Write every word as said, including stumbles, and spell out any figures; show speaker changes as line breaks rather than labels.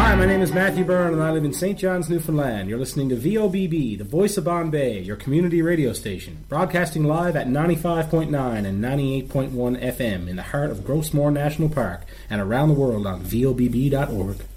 Hi, my name is Matthew Byrne, and I live in Saint John's, Newfoundland. You're listening to V O B B, the voice of Bombay, your community radio station, broadcasting live at ninety-five point nine and ninety-eight point one F M in the heart of Grossmore National Park and around the world on V O B B dot org.